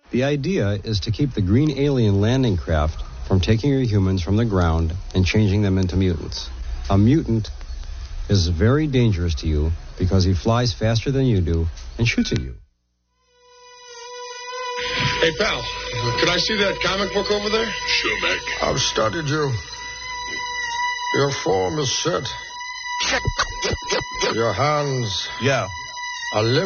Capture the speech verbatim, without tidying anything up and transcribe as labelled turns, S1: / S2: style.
S1: The idea is to keep the green alien landing craft from taking your humans from the ground and changing them into mutants. A mutant is very dangerous to you because he flies faster than you do and shoots at you.
S2: Hey, pal, could I see that comic book over there?
S3: Sure, Mac.
S2: I've studied you. Your form is set. Your hands
S3: Yeah.
S2: are limp.